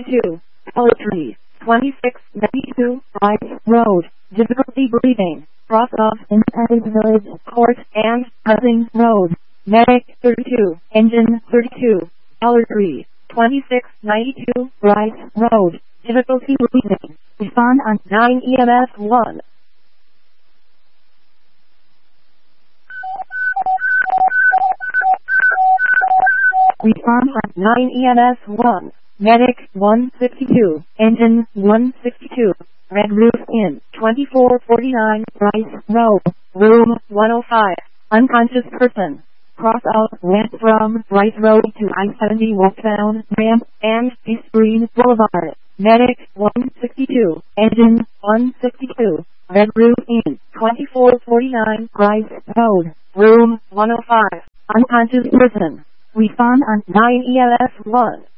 132, Ellery, 2692, Rice Road, difficulty breathing, cross off Independence Village Court and Cummings Road, Medic 32, Engine 32, Ellery, 2692, Rice Road, difficulty breathing, respond on 9 EMS 1. Respond on 9 EMS 1. Medic 162, Engine 162, Red Roof Inn, 2449 Rice Road, Room 105, unconscious person. Cross out west from Rice Road to I-70 westbound ramp and East Green Boulevard. Medic 162, Engine 162, Red Roof Inn, 2449 Rice Road, Room 105, unconscious person. Respond on 9 EMS 1.